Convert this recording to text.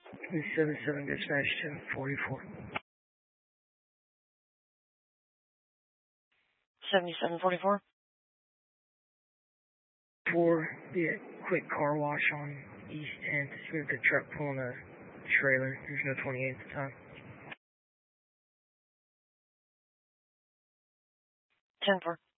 377 dispatch 1044. 7744. Be a quick car wash on East 10th. It's moved the truck pulling a trailer. There's no 28 at the time. 10-4.